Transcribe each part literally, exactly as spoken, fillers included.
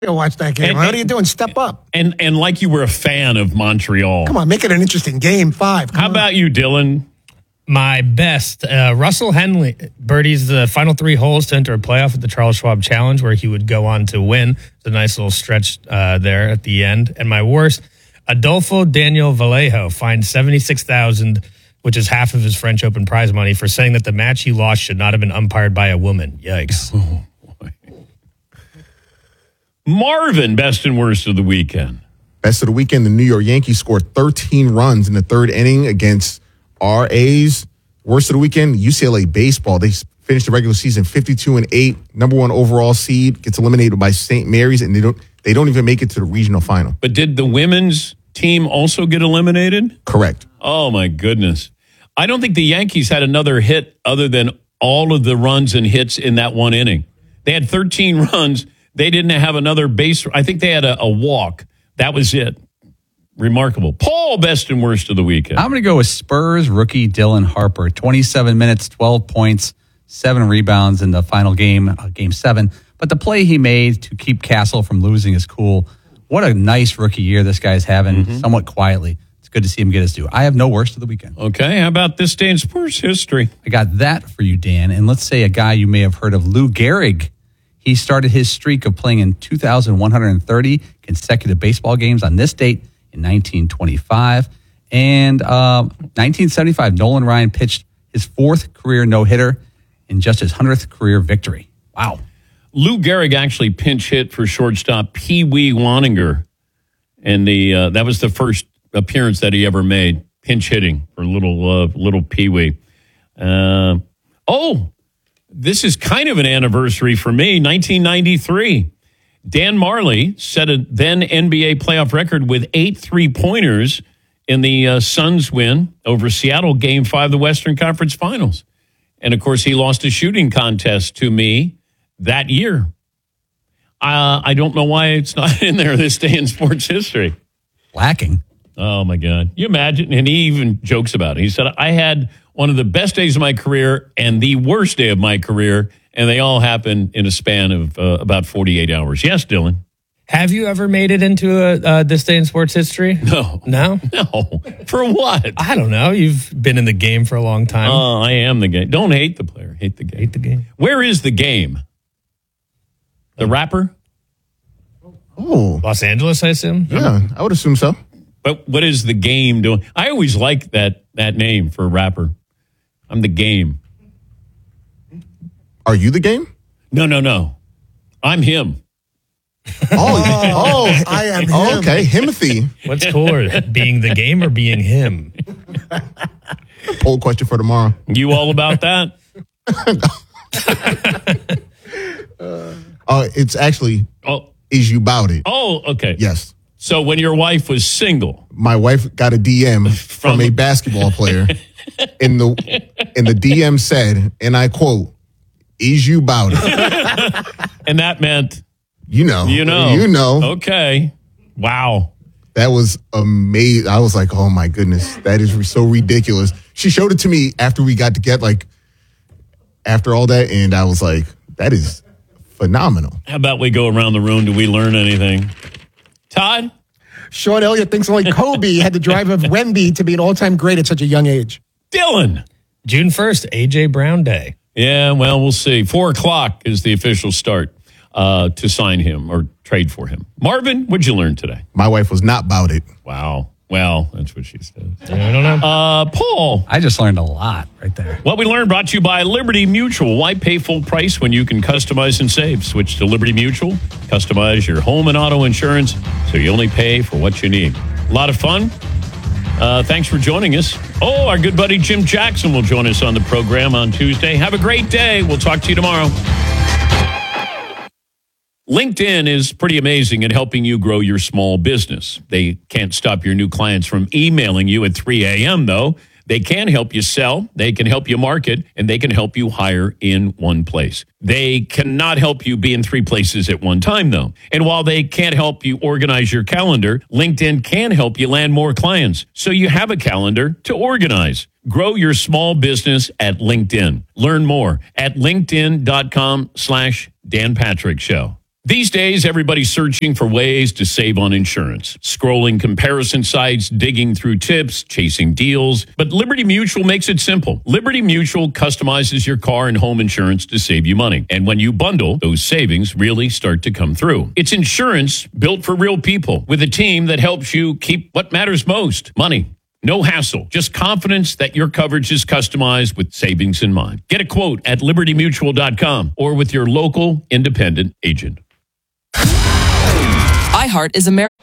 Go watch that game. And, what are you doing? Step up. And and like you were a fan of Montreal. Come on, make it an interesting game. Five. Come How on. about you, Dylan? My best, uh, Russell Henley birdies the final three holes to enter a playoff at the Charles Schwab Challenge, where he would go on to win. It's a nice little stretch uh, there at the end. And my worst, Adolfo Daniel Vallejo fined seventy-six thousand dollars, which is half of his French Open prize money, for saying that the match he lost should not have been umpired by a woman. Yikes. Oh, boy. Marvin, best and worst of the weekend. Best of the weekend, the New York Yankees scored thirteen runs in the third inning against our A's. Worst of the weekend, U C L A baseball. They finished the regular season fifty-two and eight, number one overall seed, gets eliminated by Saint Mary's, and they don't they don't even make it to the regional final. But did the women's team also get eliminated? Correct. Oh, my goodness. I don't think the Yankees had another hit other than all of the runs and hits in that one inning. They had thirteen runs. They didn't have another base. I think they had a, a walk. That was it. Remarkable. Paul, best and worst of the weekend. I'm going to go with Spurs rookie Dylan Harper. twenty-seven minutes, twelve points, seven rebounds in the final game, uh, game seven. But the play he made to keep Castle from losing is cool. What a nice rookie year this guy's having, mm-hmm. somewhat quietly. It's good to see him get his due. I have no worst of the weekend. Okay, how about this day in sports history? I got that for you, Dan. And let's say a guy you may have heard of, Lou Gehrig. He started his streak of playing in two thousand one hundred thirty consecutive baseball games on this date in nineteen twenty-five. And uh, nineteen seventy-five, Nolan Ryan pitched his fourth career no-hitter in just his hundredth career victory. Wow. Lou Gehrig actually pinch hit for shortstop Pee Wee Waninger. And the uh, that was the first appearance that he ever made, pinch hitting for little, uh, little Pee Wee. Uh, oh, this is kind of an anniversary for me, nineteen ninety-three. Dan Marley set a then N B A playoff record with eight three-pointers in the uh, Suns win over Seattle, Game five of the Western Conference Finals. And, of course, he lost a shooting contest to me that year. Uh, I don't know why it's not in there this day in sports history. Lacking. Oh, my God. You imagine? And he even jokes about it. He said, I had one of the best days of my career and the worst day of my career, and they all happened in a span of uh, about forty-eight hours. Yes, Dylan? Have you ever made it into a uh, this day in sports history? No. No? No. For what? I don't know. You've been in the game for a long time. Oh, I am the game. Don't hate the player. Hate the game. Hate the game. Where is the game? The rapper? Oh. Los Angeles, I assume? Yeah, I would assume so. But what is the game doing? I always like that that name for a rapper. I'm the game. Are you the game? No, no, no. I'm him. Oh, oh, I am him. Oh, okay, Himothy. What's cooler, being the game or being him? Poll question for tomorrow. You all about that? uh, it's actually, oh, is you bout it? Oh, okay. Yes. So when your wife was single, my wife got a D M from, from a basketball player, and the and the D M said, and I quote, "Is you bout it?" And that meant, you know, you know, you know. Okay, wow, that was amazing. I was like, oh my goodness, that is so ridiculous. She showed it to me after we got together, like after all that, and I was like, that is phenomenal. How about we go around the room? Do we learn anything? Todd? Sean Elliott thinks only Kobe had the drive of Wemby to be an all-time great at such a young age. Dylan? June first, A J Brown Day. Yeah, well, we'll see. Four o'clock is the official start uh, to sign him or trade for him. Marvin, what'd you learn today? My wife was not about it. Wow. Well, that's what she said. I don't know. Uh, Paul. I just learned a lot right there. What we learned brought to you by Liberty Mutual. Why pay full price when you can customize and save? Switch to Liberty Mutual. Customize your home and auto insurance so you only pay for what you need. A lot of fun. Uh, thanks for joining us. Oh, our good buddy Jim Jackson will join us on the program on Tuesday. Have a great day. We'll talk to you tomorrow. LinkedIn is pretty amazing at helping you grow your small business. They can't stop your new clients from emailing you at three a.m., though. They can help you sell, they can help you market, and they can help you hire in one place. They cannot help you be in three places at one time, though. And while they can't help you organize your calendar, LinkedIn can help you land more clients so you have a calendar to organize. Grow your small business at LinkedIn. Learn more at linkedin.com slash Dan Patrick Show. These days, everybody's searching for ways to save on insurance. Scrolling comparison sites, digging through tips, chasing deals. But Liberty Mutual makes it simple. Liberty Mutual customizes your car and home insurance to save you money. And when you bundle, those savings really start to come through. It's insurance built for real people with a team that helps you keep what matters most, money. No hassle, just confidence that your coverage is customized with savings in mind. Get a quote at liberty mutual dot com or with your local independent agent. iHeart is America.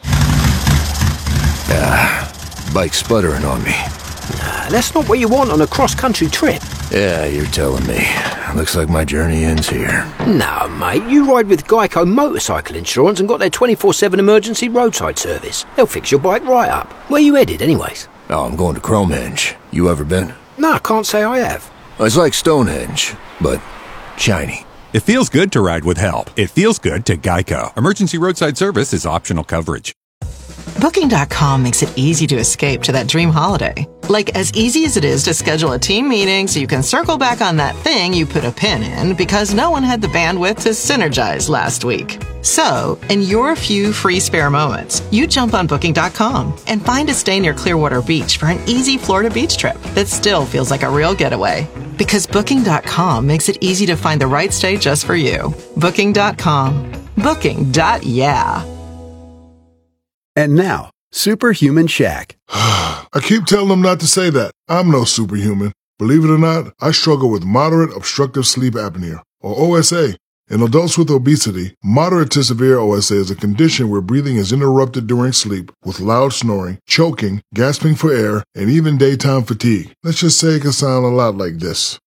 Ah, bike sputtering on me. Nah, that's not what you want on a cross-country trip. Yeah, you're telling me. Looks like my journey ends here. No, mate, you ride with Geico Motorcycle Insurance and got their twenty-four seven emergency roadside service. They'll fix your bike right up. Where you headed, anyways? Oh, I'm going to Cromehenge. You ever been? No, I can't say I have. It's like Stonehenge, but shiny. It feels good to ride with help. It feels good to Geico. Emergency roadside service is optional coverage. Booking dot com makes it easy to escape to that dream holiday. Like as easy as it is to schedule a team meeting so you can circle back on that thing you put a pin in because no one had the bandwidth to synergize last week. So, in your few free spare moments, you jump on Booking dot com and find a stay near Clearwater Beach for an easy Florida beach trip that still feels like a real getaway. Because Booking dot com makes it easy to find the right stay just for you. Booking dot com. Booking. Yeah. And now, Superhuman Shaq. I keep telling them not to say that. I'm no superhuman. Believe it or not, I struggle with moderate obstructive sleep apnea, or O S A. In adults with obesity, moderate to severe O S A is a condition where breathing is interrupted during sleep with loud snoring, choking, gasping for air, and even daytime fatigue. Let's just say it can sound a lot like this.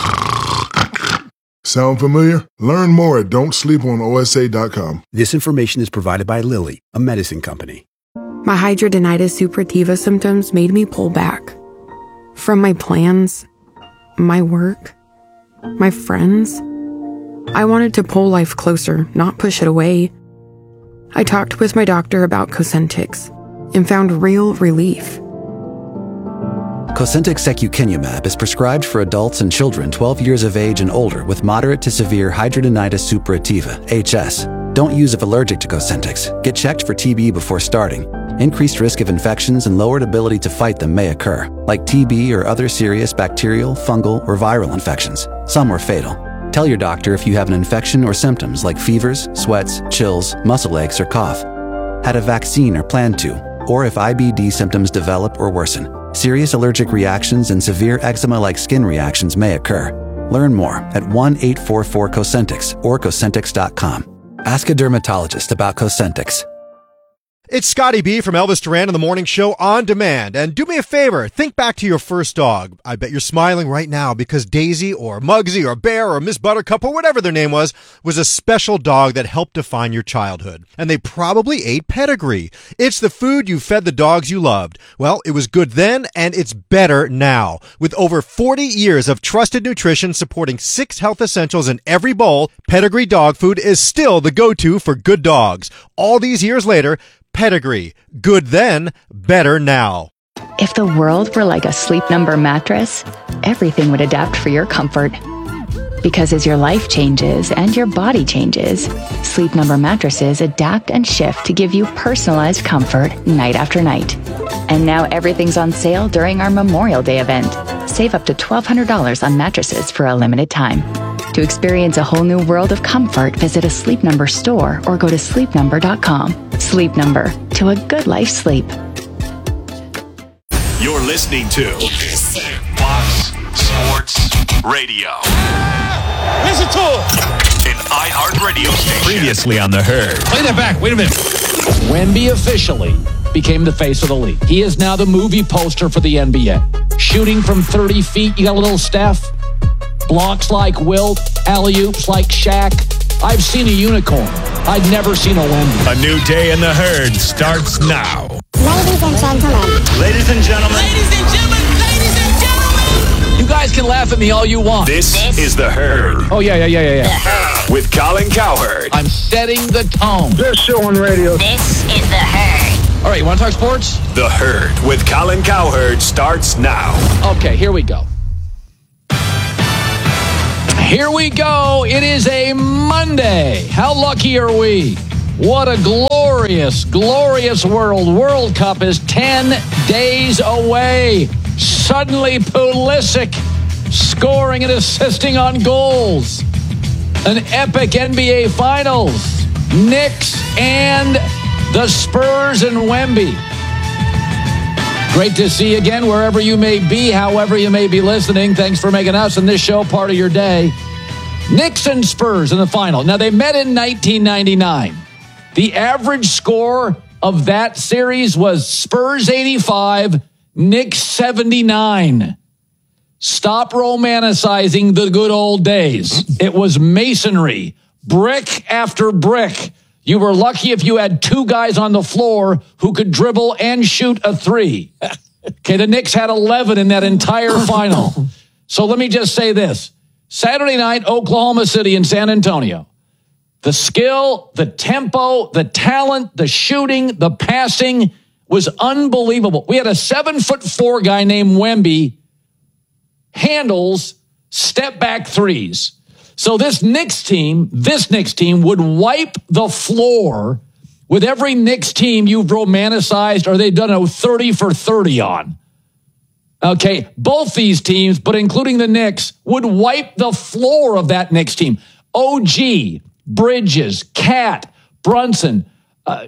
Sound familiar? Learn more at don't sleep on O S A dot com. This information is provided by Lilly, a medicine company. My hidradenitis suppurativa symptoms made me pull back from my plans, my work, my friends. I wanted to pull life closer, not push it away. I talked with my doctor about Cosentyx and found real relief. Cosentyx secukinumab is prescribed for adults and children twelve years of age and older with moderate to severe hidradenitis suppurativa, H S. Don't use if allergic to Cosentyx. Get checked for T B before starting. Increased risk of infections and lowered ability to fight them may occur, like T B or other serious bacterial, fungal, or viral infections. Some are fatal. Tell your doctor if you have an infection or symptoms like fevers, sweats, chills, muscle aches, or cough. Had a vaccine or plan to, or if I B D symptoms develop or worsen. Serious allergic reactions and severe eczema-like skin reactions may occur. Learn more at one eight four four Cosentyx or Cosentyx dot com. Ask a dermatologist about Cosentyx. It's Scotty B from Elvis Duran in the Morning Show on demand. And do me a favor, think back to your first dog. I bet you're smiling right now because Daisy or Muggsy or Bear or Miss Buttercup or whatever their name was, was a special dog that helped define your childhood. And they probably ate Pedigree. It's the food you fed the dogs you loved. Well, it was good then and it's better now. With over forty years of trusted nutrition supporting six health essentials in every bowl, Pedigree dog food is still the go-to for good dogs. All these years later, Pedigree. Good then, better now. If the world were like a Sleep Number mattress, everything would adapt for your comfort. Because as your life changes and your body changes, Sleep Number mattresses adapt and shift to give you personalized comfort night after night. And now everything's on sale during our Memorial Day event. Save up to twelve hundred dollars on mattresses for a limited time. To experience a whole new world of comfort, visit a Sleep Number store or go to sleep number dot com. Sleep Number, to a good life sleep. You're listening to Fox Sports Radio. Listen to it. An iHeart radio station. Previously on The Herd. Play that back. Wait a minute. Wemby officially became the face of the league. He is now the movie poster for the N B A. Shooting from thirty feet, you got a little Steph. Blocks like Wilt, alley-oops like Shaq. I've seen a unicorn. I've never seen a Wemby. A new day in The Herd starts now. Ladies and gentlemen. Ladies and gentlemen. Ladies and gentlemen. Ladies and gentlemen. You guys can laugh at me all you want. This, this is The Herd. Oh, yeah, yeah, yeah, yeah, yeah. With Colin Cowherd. I'm setting the tone. This show on radio. This is The Herd. All right, you want to talk sports? The Herd with Colin Cowherd starts now. Okay, here we go. Here we go. It is a Monday. How lucky are we? What a glorious, glorious world. World Cup is ten days away. Suddenly Pulisic scoring and assisting on goals. An epic N B A Finals. Knicks and the Spurs and Wemby. Great to see you again wherever you may be, however you may be listening. Thanks for making us and this show part of your day. Knicks and Spurs in the final. Now, they met in nineteen ninety-nine. The average score of that series was Spurs eighty-five, Knicks seventy-nine. Stop romanticizing the good old days. It was masonry, brick after brick. You were lucky if you had two guys on the floor who could dribble and shoot a three. Okay, the Knicks had eleven in that entire final. So let me just say this. Saturday night, Oklahoma City and San Antonio. The skill, the tempo, the talent, the shooting, the passing was unbelievable. We had a seven foot four guy named Wemby handles step back threes. So this Knicks team, this Knicks team would wipe the floor with every Knicks team you've romanticized or they've done a thirty for thirty on. Okay, both these teams, but including the Knicks, would wipe the floor of that Knicks team. O G, Bridges, Cat, Brunson, uh,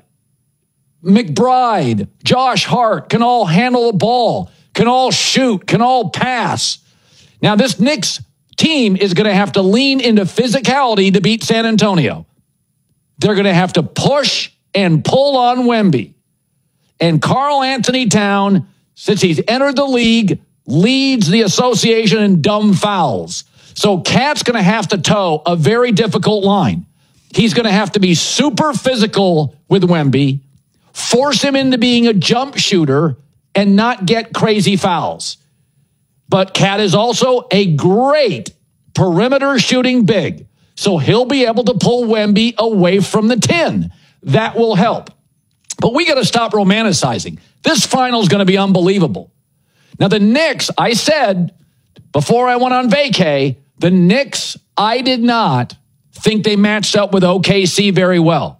McBride, Josh Hart can all handle the ball, can all shoot, can all pass. Now, this Knicks team is going to have to lean into physicality to beat San Antonio. They're going to have to push and pull on Wemby. And Karl Anthony Town, since he's entered the league, leads the association in dumb fouls. So Cat's going to have to toe a very difficult line. He's going to have to be super physical with Wemby, force him into being a jump shooter, and not get crazy fouls. But Cat is also a great perimeter shooting big. So he'll be able to pull Wemby away from the tin. That will help. But we got to stop romanticizing. This final is going to be unbelievable. Now, the Knicks, I said before I went on vacay, the Knicks, I did not think they matched up with O K C very well.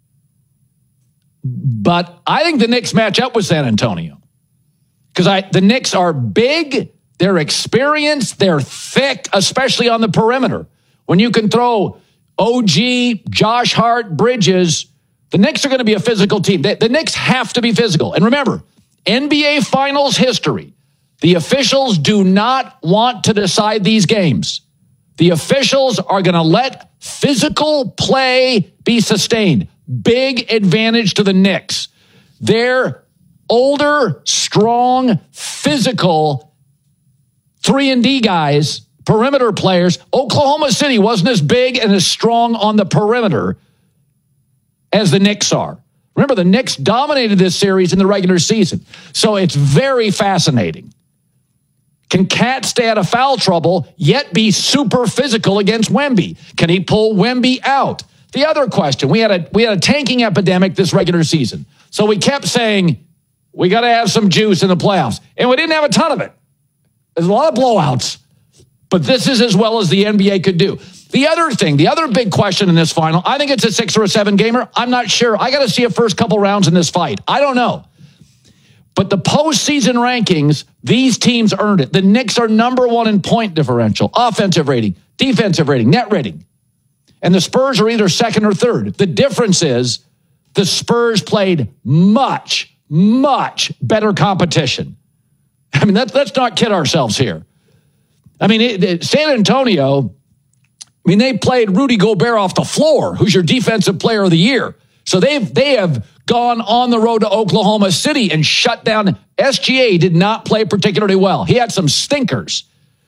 But I think the Knicks match up with San Antonio. Because I the Knicks are big, they're experienced, they're thick, especially on the perimeter. When you can throw O G, Josh Hart, Bridges, the Knicks are going to be a physical team. The, the Knicks have to be physical. And remember, N B A Finals history, the officials do not want to decide these games. The officials are going to let physical play be sustained. Big advantage to the Knicks. They're older, strong, physical three and D guys, perimeter players. Oklahoma City wasn't as big and as strong on the perimeter as the Knicks are. Remember, the Knicks dominated this series in the regular season. So it's very fascinating. Can Cat stay out of foul trouble, yet be super physical against Wemby? Can he pull Wemby out? The other question, we had a we had a tanking epidemic this regular season. So we kept saying, we got to have some juice in the playoffs. And we didn't have a ton of it. There's a lot of blowouts. But this is as well as the N B A could do. The other thing, the other big question in this final, I think it's a six or a seven gamer. I'm not sure. I got to see a first couple rounds in this fight. I don't know. But the postseason rankings, these teams earned it. The Knicks are number one in point differential, offensive rating, defensive rating, net rating. And the Spurs are either second or third. The difference is the Spurs played much, much better competition. I mean, that, let's not kid ourselves here. I mean, it, it, San Antonio, I mean, they played Rudy Gobert off the floor, who's your defensive player of the year. So they've they have gone on the road to Oklahoma City and shut down. S G A did not play particularly well. He had some stinkers.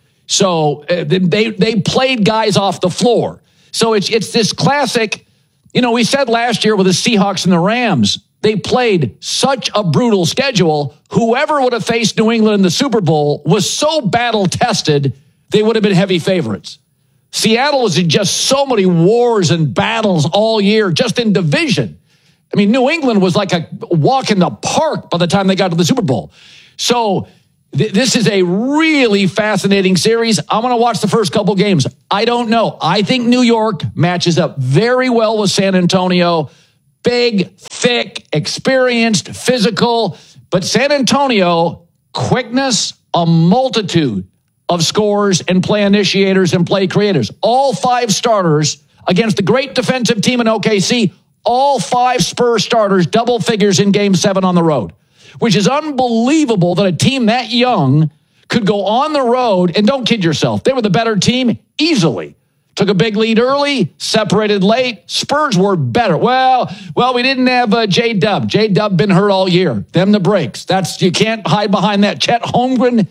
So uh, they they played guys off the floor. So it's it's this classic, you know, we said last year with the Seahawks and the Rams, they played such a brutal schedule. Whoever would have faced New England in the Super Bowl was so battle-tested, they would have been heavy favorites. Seattle was in just so many wars and battles all year, just in division. I mean, New England was like a walk in the park by the time they got to the Super Bowl. So th- this is a really fascinating series. I'm going to watch the first couple games. I don't know. I think New York matches up very well with San Antonio. Big, thick, experienced, physical. But San Antonio, quickness, a multitude of scorers and play initiators and play creators. All five starters against the great defensive team in O K C. All five Spurs starters, double figures in game seven on the road, which is unbelievable that a team that young could go on the road. And don't kid yourself, they were the better team easily. Took a big lead early, separated late. Spurs were better. Well, well, we didn't have uh, J-Dub. J-Dub been hurt all year. Them the breaks. That's, you can't hide behind that. Chet Holmgren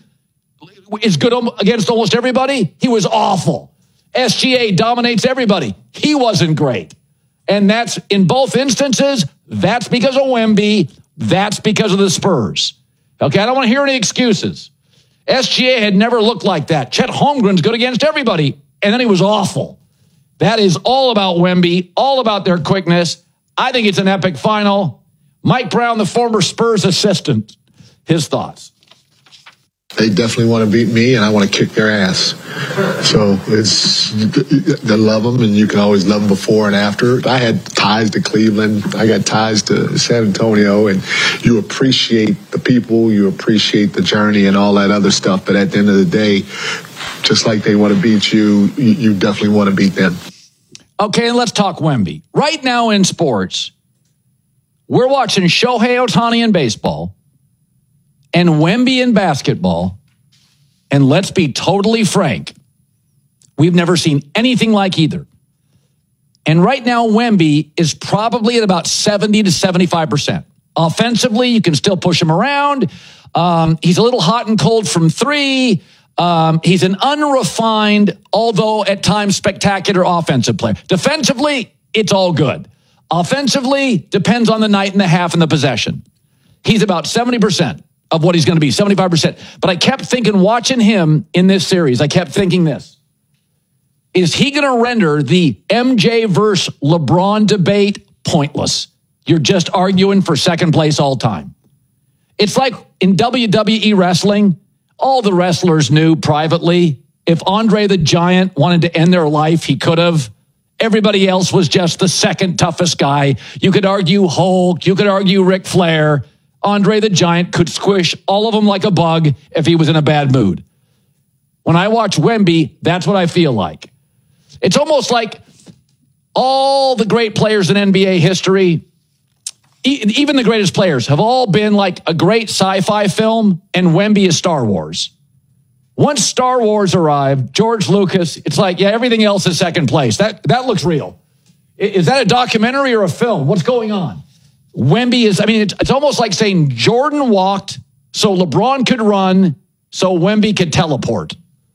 is good against almost everybody. He was awful. S G A dominates everybody. He wasn't great. And that's, in both instances, that's because of Wemby. That's because of the Spurs. Okay, I don't want to hear any excuses. S G A had never looked like that. Chet Holmgren's good against everybody. And then he was awful. That is all about Wemby, all about their quickness. I think it's an epic final. Mike Brown, the former Spurs assistant, his thoughts. They definitely want to beat me, and I want to kick their ass. So it's, they love them, and you can always love them before and after. I had ties to Cleveland. I got ties to San Antonio, and you appreciate the people, you appreciate the journey and all that other stuff. But at the end of the day, just like they want to beat you, you definitely want to beat them. Okay, and let's talk Wemby. Right now in sports, we're watching Shohei Ohtani in baseball and Wemby in basketball. And let's be totally frank, we've never seen anything like either. And right now, Wemby is probably at about seventy to seventy-five percent. Offensively, you can still push him around. Um, he's a little hot and cold from three. Um, he's an unrefined, although at times spectacular offensive player. Defensively, it's all good. Offensively, depends on the night and the half and the possession. He's about seventy percent of what he's going to be, seventy-five percent. But I kept thinking, watching him in this series, I kept thinking this. Is he going to render the M J versus LeBron debate pointless? You're just arguing for second place all time. It's like in W W E wrestling, all the wrestlers knew privately if Andre the Giant wanted to end their life, he could have. Everybody else was just the second toughest guy. You could argue Hulk. You could argue Ric Flair. Andre the Giant could squish all of them like a bug if he was in a bad mood. When I watch Wemby, that's what I feel like. It's almost like all the great players in N B A history, even the greatest players, have all been like a great sci-fi film, and Wemby is Star Wars. Once Star Wars arrived, George Lucas, it's like, yeah, everything else is second place. That that looks real. Is that a documentary or a film? What's going on? Wemby is, I mean, it's, it's almost like saying Jordan walked so LeBron could run, so Wemby could teleport.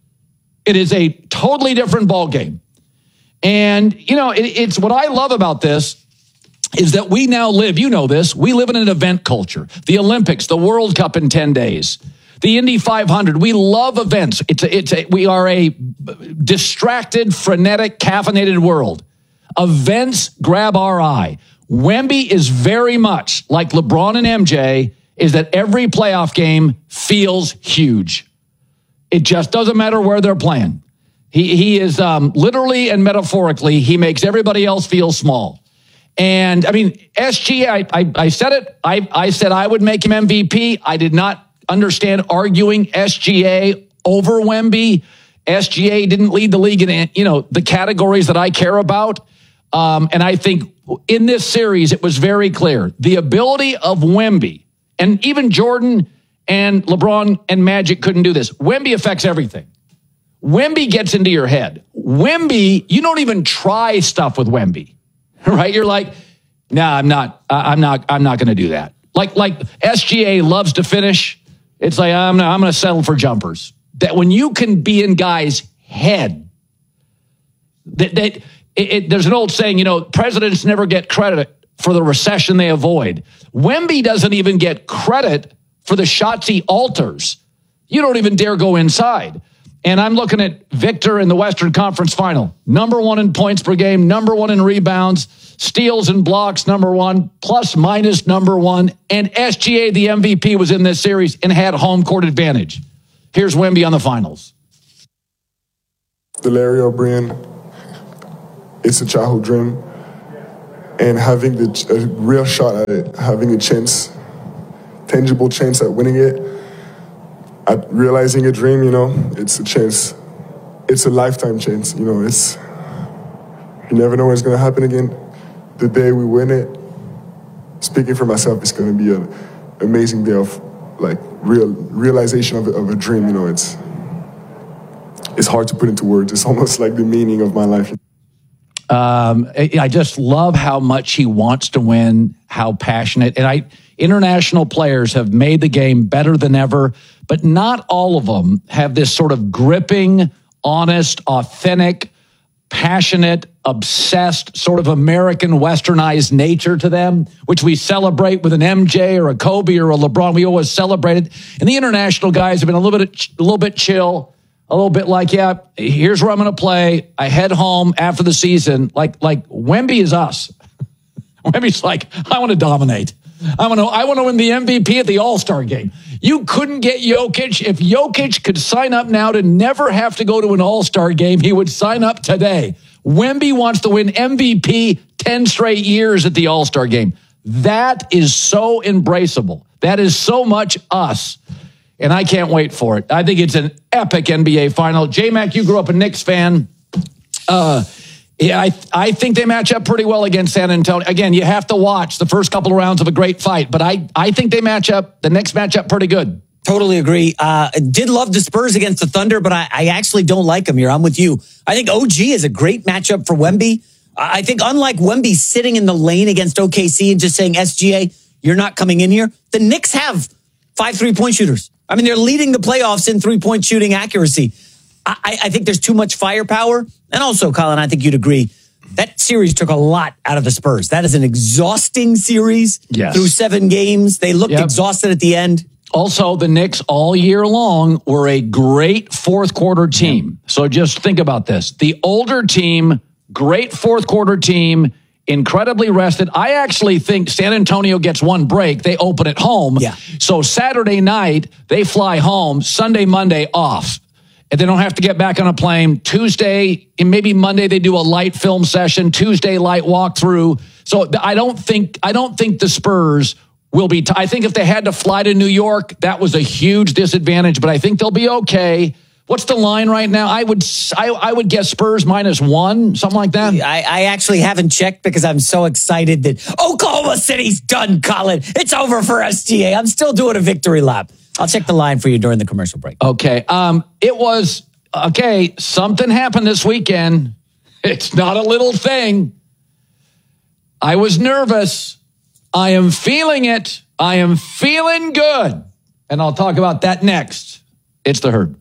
It is a totally different ball game. And, you know, it, it's what I love about this is that we now live, you know this, we live in an event culture. The Olympics, the World Cup in ten days, the Indy five hundred. We love events. It's a, it's a, we are a distracted, frenetic, caffeinated world. Events grab our eye. Wemby is very much like LeBron and M J, is that every playoff game feels huge. It just doesn't matter where they're playing. He he is um, literally and metaphorically, he makes everybody else feel small. And I mean, S G A, I, I, I said it. I, I said I would make him M V P. I did not understand arguing S G A over Wemby. S G A didn't lead the league in, you know, the categories that I care about. Um, and I think in this series, it was very clear. The ability of Wemby, and even Jordan and LeBron and Magic couldn't do this. Wemby affects everything. Wemby gets into your head. Wemby, you don't even try stuff with Wemby, right? You're like, nah, I'm not, I'm not, I'm not going to do that. Like, like S G A loves to finish. It's like, I'm not, I'm going to settle for jumpers. That when you can be in guys' head, that, that it, it, there's an old saying, you know, presidents never get credit for the recession they avoid. Wemby doesn't even get credit for the shots he alters. You don't even dare go inside. And I'm looking at Victor in the Western Conference Final. Number one in points per game, number one in rebounds, steals and blocks, number one, plus minus number one. And S G A, the M V P, was in this series and had home court advantage. Here's Wemby on the finals. The Larry O'Brien, it's a childhood dream. And having the, a real shot at it, having a chance, tangible chance at winning it, at realizing a dream, you know, it's a chance. It's a lifetime chance, you know. It's you never know when it's going to happen again. The day we win it, speaking for myself, it's going to be an amazing day of, like, real realization of a, of a dream, you know. It's it's hard to put into words. It's almost like the meaning of my life. Um, I just love how much he wants to win, how passionate. And I, international players have made the game better than ever, but not all of them have this sort of gripping, honest, authentic, passionate, obsessed, sort of American westernized nature to them, which we celebrate with an M J or a Kobe or a LeBron. We always celebrate it. And the international guys have been a little bit, a little bit chill. A little bit like, yeah, here's where I'm going to play. I head home after the season. Like, like Wemby is us. Wemby's like, I want to dominate. I want to, I want to win the M V P at the All-Star game. You couldn't get Jokic. If Jokic could sign up now to never have to go to an All-Star game, he would sign up today. Wemby wants to win M V P ten straight years at the All-Star game. That is so embraceable. That is so much us. And I can't wait for it. I think it's an epic N B A final. J-Mac, you grew up a Knicks fan. Uh, yeah, I I think they match up pretty well against San Antonio. Again, you have to watch the first couple of rounds of a great fight, but I, I think they match up, the Knicks match up pretty good. Totally agree. Uh, did love the Spurs against the Thunder, but I, I actually don't like them here. I'm with you. I think O G is a great matchup for Wemby. I think unlike Wemby sitting in the lane against O K C and just saying, S G A, you're not coming in here, the Knicks have five three-point shooters. I mean, they're leading the playoffs in three-point shooting accuracy. I, I think there's too much firepower. And also, Colin, I think you'd agree, that series took a lot out of the Spurs. That is an exhausting series yes. through seven games. They looked yep. exhausted at the end. Also, the Knicks all year long were a great fourth quarter team. So just think about this. The older team, great fourth quarter team, incredibly rested. I actually think San Antonio gets one break. They open at home. Yeah. So Saturday night, they fly home. Sunday, Monday off. And they don't have to get back on a plane. Tuesday, and maybe Monday, they do a light film session. Tuesday, light walkthrough. So I don't think, I don't think the Spurs will be, t- I think if they had to fly to New York, that was a huge disadvantage, but I think they'll be okay. What's the line right now? I would I, I would guess Spurs minus one, something like that. I, I actually haven't checked because I'm so excited that Oklahoma City's done, Colin. It's over for S G A. I'm still doing a victory lap. I'll check the line for you during the commercial break. Okay. Um, it was, okay, something happened this weekend. It's not a little thing. I was nervous. I am feeling it. I am feeling good. And I'll talk about that next. It's The Herd.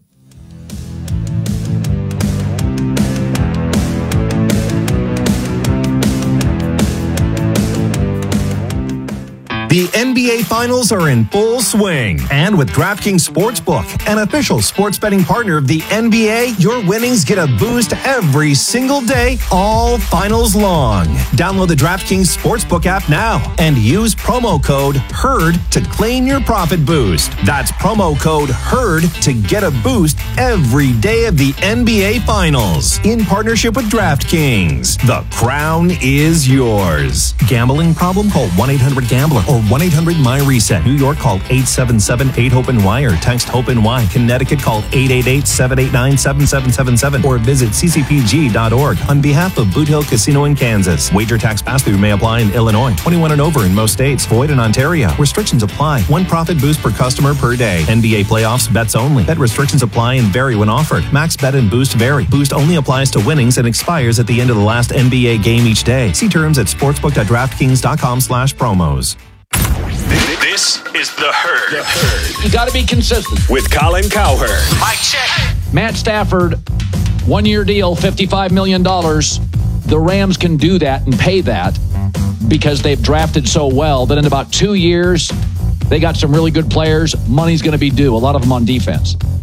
The N B A Finals are in full swing. And with DraftKings Sportsbook, an official sports betting partner of the N B A, your winnings get a boost every single day, all finals long. Download the DraftKings Sportsbook app now and use promo code HERD to claim your profit boost. That's promo code HERD to get a boost every day of the N B A Finals. In partnership with DraftKings, the crown is yours. Gambling problem? Call one eight hundred gambler or one eight hundred my reset. New York, call eight seven seven eight hope N Y or text HOPE-NY. Connecticut, call eight eight eight seven eight nine seven seven seven seven or visit c c p g dot org on behalf of Boot Hill Casino in Kansas. Wager tax pass-through may apply in Illinois. twenty-one and over in most states. Void in Ontario. Restrictions apply. One profit boost per customer per day. N B A playoffs bets only. Bet restrictions apply and vary when offered. Max bet and boost vary. Boost only applies to winnings and expires at the end of the last N B A game each day. See terms at sportsbook dot draftkings dot com slash promos. This is The Herd. The Herd. You got to be consistent. With Colin Cowherd. Mic check. Matt Stafford, one-year deal, fifty-five million dollars. The Rams can do that and pay that because they've drafted so well that in about two years, they got some really good players. Money's going to be due, a lot of them on defense.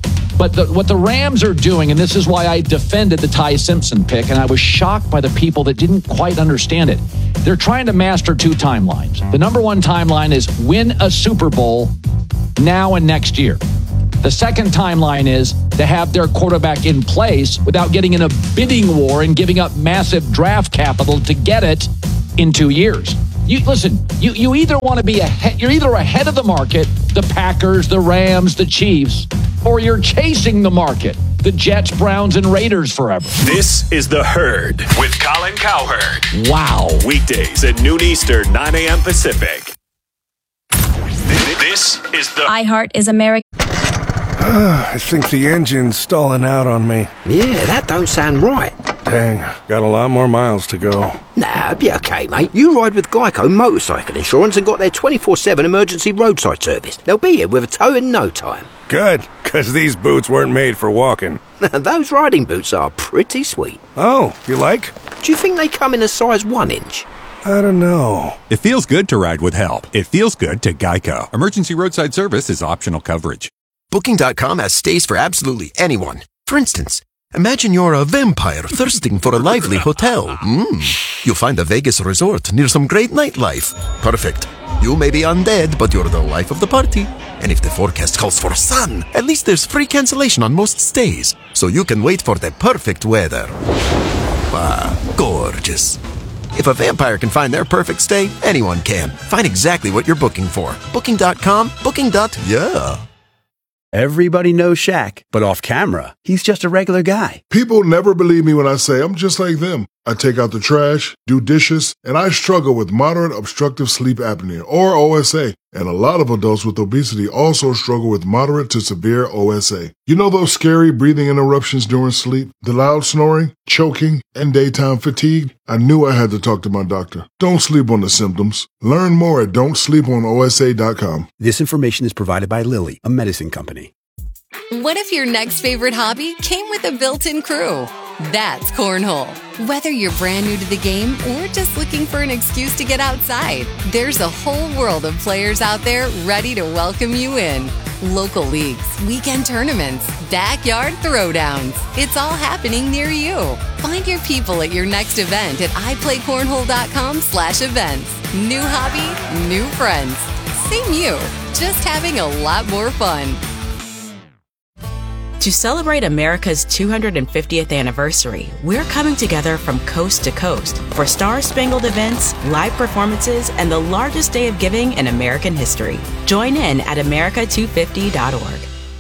But the, what the Rams are doing, and this is why I defended the Ty Simpson pick, and I was shocked by the people that didn't quite understand it. They're trying to master two timelines. The number one timeline is win a Super Bowl now and next year. The second timeline is to have their quarterback in place without getting in a bidding war and giving up massive draft capital to get it in two years. You listen, you, you either want to be ahead, you're either ahead of the market, the Packers, the Rams, the Chiefs, or you're chasing the market, the Jets, Browns, and Raiders forever. This is The Herd with Colin Cowherd. Wow. Weekdays at noon Eastern, nine a.m. Pacific. This is the iHeart is America. I think the engine's stalling out on me. Yeah, that don't sound right. Dang, got a lot more miles to go. Nah, be okay, mate. You ride with Geico Motorcycle Insurance and got their twenty-four seven emergency roadside service. They'll be here with a tow in no time. Good, because these boots weren't made for walking. Those riding boots are pretty sweet. Oh, you like? Do you think they come in a size one inch? I don't know. It feels good to ride with help. It feels good to Geico. Emergency roadside service is optional coverage. Booking dot com has stays for absolutely anyone. For instance, imagine you're a vampire thirsting for a lively hotel. Mm. You'll find a Vegas resort near some great nightlife. Perfect. You may be undead, but you're the life of the party. And if the forecast calls for sun, at least there's free cancellation on most stays, so you can wait for the perfect weather. Ah, gorgeous. If a vampire can find their perfect stay, anyone can. Find exactly what you're booking for. Booking dot com, booking. Yeah. Everybody knows Shaq, but off camera, he's just a regular guy. People never believe me when I say I'm just like them. I take out the trash, do dishes, and I struggle with moderate obstructive sleep apnea, or O S A. And a lot of adults with obesity also struggle with moderate to severe O S A. You know those scary breathing interruptions during sleep, the loud snoring, choking, and daytime fatigue? I knew I had to talk to my doctor. Don't sleep on the symptoms. Learn more at don't sleep on O S A dot com. This information is provided by Lilly, a medicine company. What if your next favorite hobby came with a built-in crew? That's Cornhole. Whether you're brand new to the game or just looking for an excuse to get outside, there's a whole world of players out there ready to welcome you in. Local leagues, weekend tournaments, backyard throwdowns. It's all happening near you. Find your people at your next event at i play cornhole dot com slash events. New hobby, new friends. Same you, just having a lot more fun. To celebrate America's two hundred fiftieth anniversary, we're coming together from coast to coast for star-spangled events, live performances, and the largest day of giving in American history. Join in at america two fifty dot org.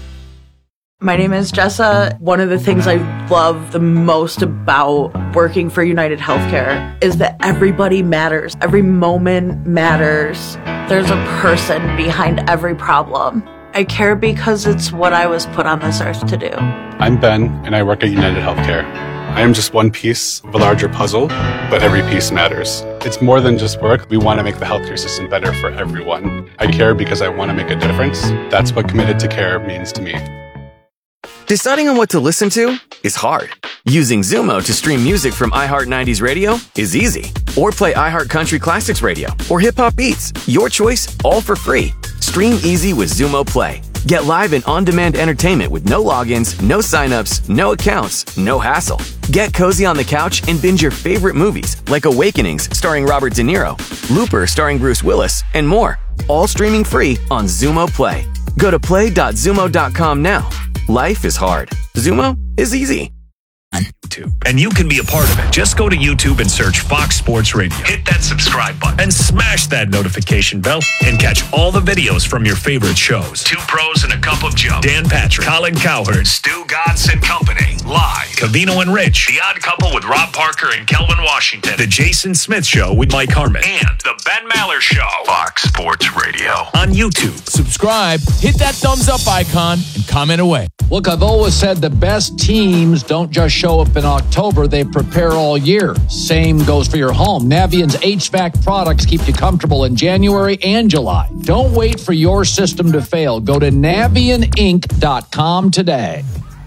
My name is Jessa. One of the things I love the most about working for United Healthcare is that everybody matters. Every moment matters. There's a person behind every problem. I care because it's what I was put on this earth to do. I'm Ben, and I work at United Healthcare. I am just one piece of a larger puzzle, but every piece matters. It's more than just work. We want to make the healthcare system better for everyone. I care because I want to make a difference. That's what committed to care means to me. Deciding on what to listen to is hard. Using Zumo to stream music from iHeart nineties Radio is easy. Or play iHeart Country Classics Radio or Hip Hop Beats. Your choice, all for free. Stream easy with Zumo Play. Get live and on-demand entertainment with no logins, no signups, no accounts, no hassle. Get cozy on the couch and binge your favorite movies like Awakenings starring Robert De Niro, Looper starring Bruce Willis, and more. All streaming free on Zumo Play. Go to play dot zumo dot com now. Life is hard. Zumo is easy. And you can be a part of it. Just go to YouTube and search Fox Sports Radio. Hit that subscribe button and smash that notification bell and catch all the videos from your favorite shows. Two Pros and a Cup of Joe. Dan Patrick, Colin Cowherd, Stu Gatz and Company. Live. Cavino and Rich. The Odd Couple with Rob Parker and Kelvin Washington. The Jason Smith Show with Mike Harmon. And The Ben Maller Show. Fox Sports Radio. On YouTube. Subscribe, hit that thumbs up icon, and comment away. Look, I've always said the best teams don't just show up in October, they prepare all year. Same goes for your home. Navient's H V A C products keep you comfortable in January and July. Don't wait for your system to fail. Go to navient inc dot com today.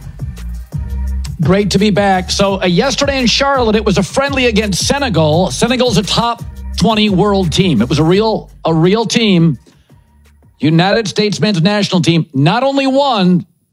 Great to be back. So uh, yesterday in Charlotte, it was a friendly against Senegal. Senegal's a top twenty world team. It was a real, a real team. United States men's national team not only won,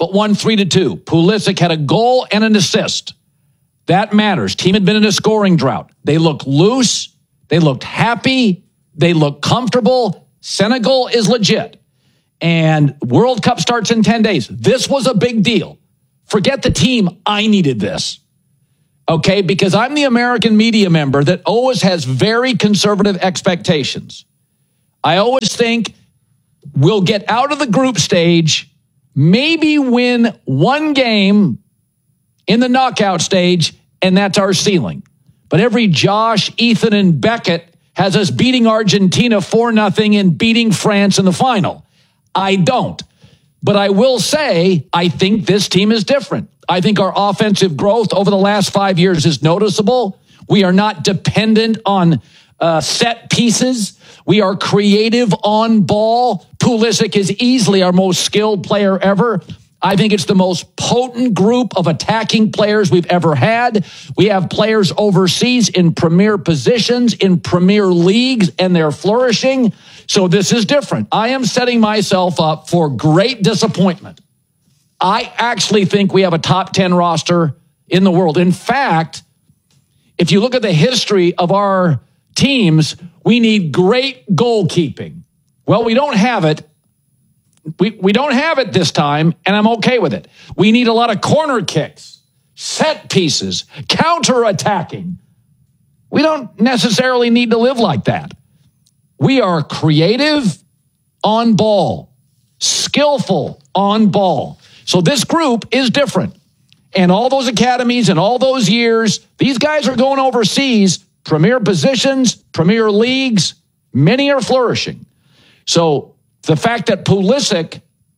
but won three to two. Pulisic had a goal and an assist. That matters. Team had been in a scoring drought. They looked loose. They looked happy. They looked comfortable. Senegal is legit. And World Cup starts in ten days. This was a big deal. Forget the team. I needed this. Okay, because I'm the American media member that always has very conservative expectations. I always think we'll get out of the group stage, maybe win one game in the knockout stage, and that's our ceiling. But every Josh, Ethan, and Beckett has us beating Argentina four nothing and beating France in the final. I don't. But I will say, I think this team is different. I think our offensive growth over the last five years is noticeable. We are not dependent on uh, set pieces. We are creative on ball. Pulisic is easily our most skilled player ever. I think it's the most potent group of attacking players we've ever had. We have players overseas in premier positions, in premier leagues, and they're flourishing. So this is different. I am setting myself up for great disappointment. I actually think we have a top ten roster in the world. In fact, if you look at the history of our teams, we need great goalkeeping. Well, we don't have it. We, we don't have it this time, and I'm okay with it. We need a lot of corner kicks, set pieces, counter-attacking. We don't necessarily need to live like that. We are creative on ball, skillful on ball. So this group is different. And all those academies and all those years, these guys are going overseas, premier positions, premier leagues. Many are flourishing. So the fact that Pulisic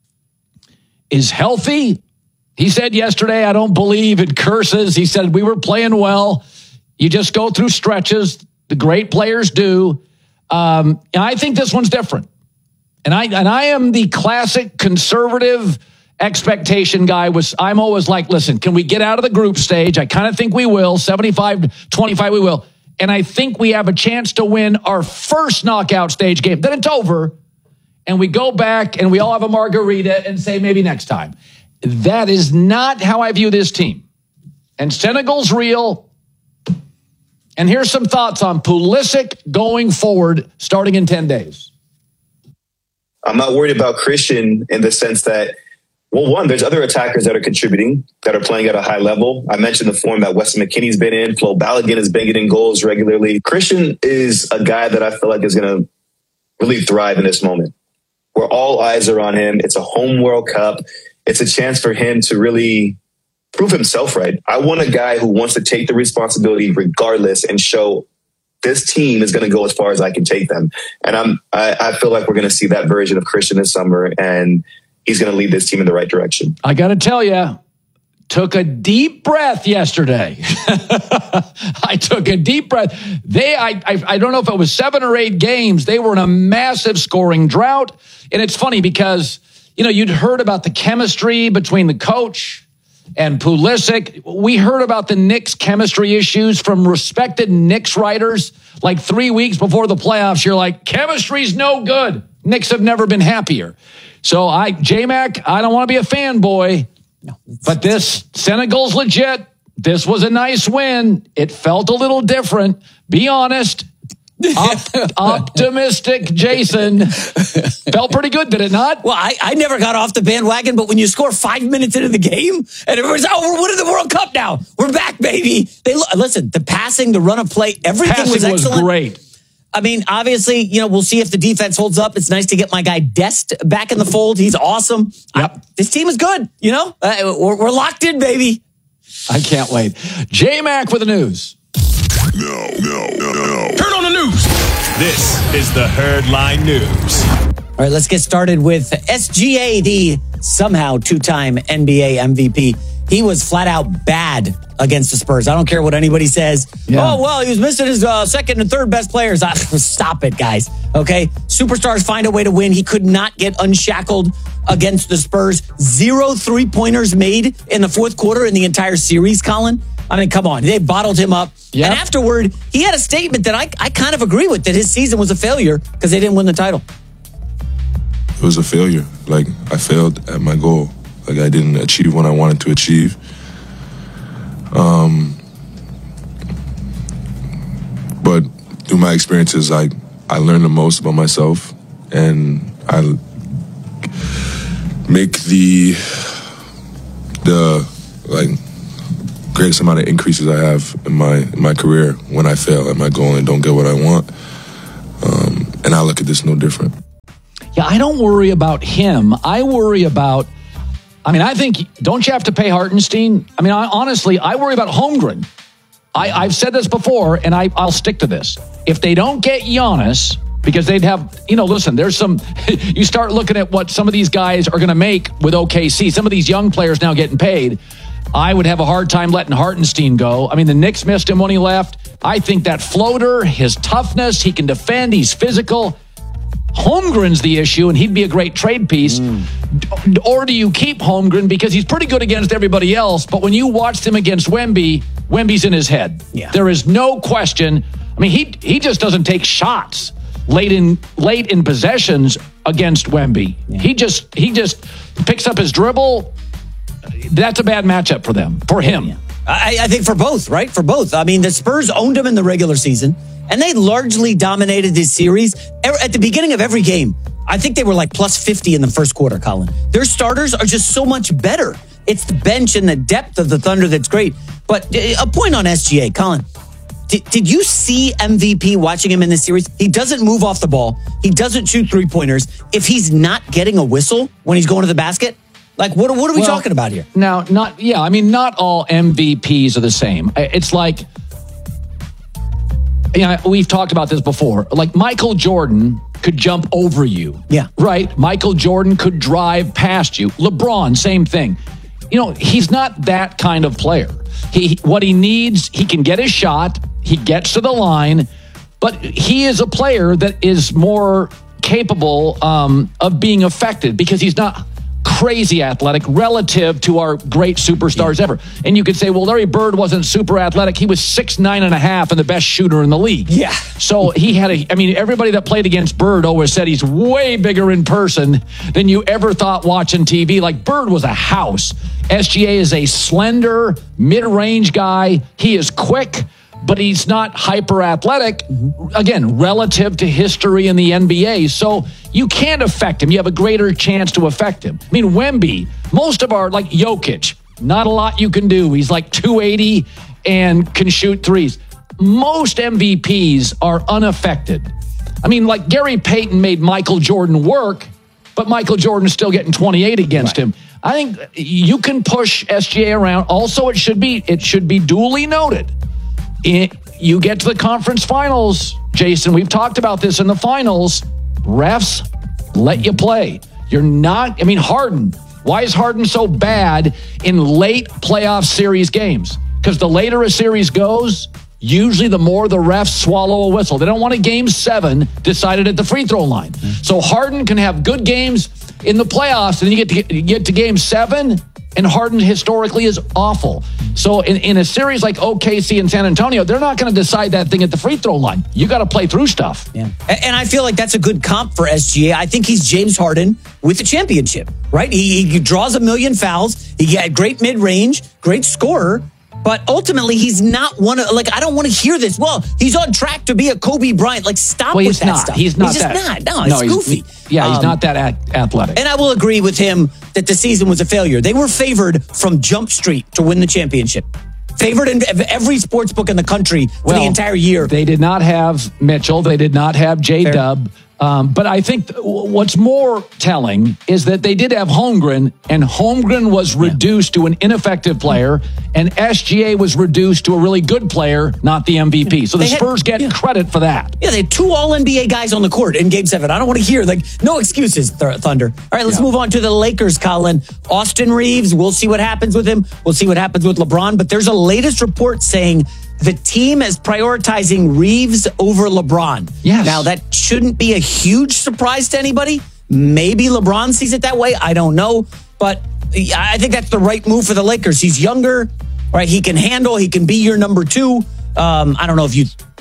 is healthy, he said yesterday, I don't believe in curses. He said, we were playing well. You just go through stretches. The great players do. Um, and I think this one's different. And I and I am the classic conservative expectation guy. Was I'm always like, listen, can we get out of the group stage? I kind of think we will. seventy-five twenty-five, we will. And I think we have a chance to win our first knockout stage game. Then it's over. And we go back and we all have a margarita and say maybe next time. That is not how I view this team. And Senegal's real. And here's some thoughts on Pulisic going forward starting in ten days. I'm not worried about Christian in the sense that, well, one, there's other attackers that are contributing, that are playing at a high level. I mentioned the form that Weston McKennie's been in. Flo Balogun has been getting goals regularly. Christian is a guy that I feel like is going to really thrive in this moment, where all eyes are on him. It's a home World Cup. It's a chance for him to really prove himself right. I want a guy who wants to take the responsibility regardless and show this team is going to go as far as I can take them. And I'm, I, I feel like we're going to see that version of Christian this summer, and he's going to lead this team in the right direction. I got to tell you, took a deep breath yesterday. I took a deep breath. They, I, I, I don't know if it was seven or eight games. They were in a massive scoring drought. And it's funny because, you know, you'd heard about the chemistry between the coach and Pulisic. We heard about the Knicks chemistry issues from respected Knicks writers like three weeks before the playoffs. You're like, chemistry's no good. Knicks have never been happier. So I, J-Mac, I don't want to be a fanboy, no, but this Senegal's legit. This was a nice win. It felt a little different. Be honest. Op- optimistic Jason. Felt pretty good, did it not? Well, I, I never got off the bandwagon, but when you score five minutes into the game and everybody's, oh, we're winning the World Cup now. We're back, baby. They Listen, the passing, the run of play, everything passing was excellent. was great. I mean, obviously, you know, we'll see if the defense holds up. It's nice to get my guy Dest back in the fold. He's awesome. Yep. I, this team is good, you know? Uh, we're, we're locked in, baby. I can't wait. J-Mac with the news. No, no, no, no. Turn on the news. This is the Herd Line News. All right, let's get started with S G A, the somehow two-time N B A M V P. He was flat out bad against the Spurs. I don't care what anybody says. Yeah. Oh, well, he was missing his uh, second and third best players. Uh, stop it, guys. Okay? Superstars find a way to win. He could not get unshackled against the Spurs. Zero three-pointers made in the fourth quarter in the entire series, Colin. I mean, come on. They bottled him up. Yep. And afterward, he had a statement that I, I kind of agree with, that his season was a failure because they didn't win the title. It was a failure. Like, I failed at my goal. Like I didn't achieve what I wanted to achieve. Um, but through my experiences, I I learned the most about myself, and I make the the like greatest amount of increases I have in my in my career when I fail at my goal and don't get what I want. Um, and I look at this no different. Yeah, I don't worry about him. I worry about, I mean, I think, don't you have to pay Hartenstein? I mean, I, honestly, I worry about Holmgren. I, I've said this before, and I, I'll stick to this. If they don't get Giannis, because they'd have, you know, listen, there's some, you start looking at what some of these guys are going to make with O K C. Some of these young players now getting paid. I would have a hard time letting Hartenstein go. I mean, the Knicks missed him when he left. I think that floater, his toughness, he can defend, he's physical. Holmgren's the issue, and he'd be a great trade piece. Mm. Or do you keep Holmgren because he's pretty good against everybody else, but when you watched him against Wemby, Wemby's in his head. Yeah. There is no question. I mean, he he just doesn't take shots late in late in possessions against Wemby. Yeah. He just he just picks up his dribble. That's a bad matchup for them, for him. Yeah. I, I think for both, right? For both. I mean, the Spurs owned him in the regular season, and they largely dominated this series. At the beginning of every game, I think they were like plus fifty in the first quarter, Colin. Their starters are just so much better. It's the bench and the depth of the Thunder that's great. But a point on S G A, Colin. Did, did you see M V P watching him in this series? He doesn't move off the ball. He doesn't shoot three-pointers. If he's not getting a whistle when he's going to the basket, like, what, what are we well, talking about here? Now, not, yeah, I mean, not all M V Ps are the same. It's like, yeah, we've talked about this before. Like, Michael Jordan could jump over you. Yeah. Right? Michael Jordan could drive past you. LeBron, same thing. You know, he's not that kind of player. He, what he needs, he can get his shot. He gets to the line, but he is a player that is more capable um, of being affected because he's not crazy athletic relative to our great superstars ever. And you could say, well, Larry Bird wasn't super athletic. He was six, nine and a half and the best shooter in the league. Yeah. So he had a, I mean, everybody that played against Bird always said he's way bigger in person than you ever thought watching T V. Like, Bird was a house. S G A is a slender, mid-range guy. He is quick, but he's not hyper athletic, again, relative to history in the N B A. So you can't affect him. You have a greater chance to affect him. I mean, Wemby, most of our, like Jokic, not a lot you can do. He's like two eighty and can shoot threes. Most M V Ps are unaffected. I mean, like Gary Payton made Michael Jordan work, but Michael Jordan's still getting twenty-eight against right. him. I think you can push S G A around. Also, it should be it should be duly noted. It, you get to the conference finals, Jason. We've talked about this in the finals. Refs let you play. You're not, I mean, Harden. Why is Harden so bad in late playoff series games? Because the later a series goes, usually the more the refs swallow a whistle. They don't want a game seven decided at the free throw line. Mm-hmm. So Harden can have good games in the playoffs, and then you get to, you get to game seven, and Harden historically is awful. So in, in a series like O K C and San Antonio, they're not going to decide that thing at the free throw line. You got to play through stuff. Yeah. And I feel like that's a good comp for S G A. I think he's James Harden with the championship, right? He, he draws a million fouls. He had great mid-range, great scorer. But ultimately, he's not one of, like, I don't want to hear this. Well, he's on track to be a Kobe Bryant. Like, stop well, with that not. stuff. He's not he's just that. not. No, no, he's goofy. He, yeah, he's um, not that a- athletic. And I will agree with him that the season was a failure. They were favored from Jump Street to win the championship. Favored in every sports book in the country for well, the entire year. They did not have Mitchell. They did not have J-Dub. Um, but I think th- what's more telling is that they did have Holmgren, and Holmgren was reduced yeah. to an ineffective player, and S G A was reduced to a really good player, not the M V P. So the had, Spurs get yeah. credit for that. Yeah, they had two All N B A guys on the court in Game seven. I don't want to hear, like, no excuses, Th- Thunder. All right, let's yeah. move on to the Lakers, Colin. Austin Reeves, we'll see what happens with him. We'll see what happens with LeBron. But there's a latest report saying the team is prioritizing Reeves over LeBron. Yes. Now, that shouldn't be a huge surprise to anybody. Maybe LeBron sees it that way. I don't know. But I think that's the right move for the Lakers. He's younger, right? He can handle. He can be your number two. Um, I don't know if you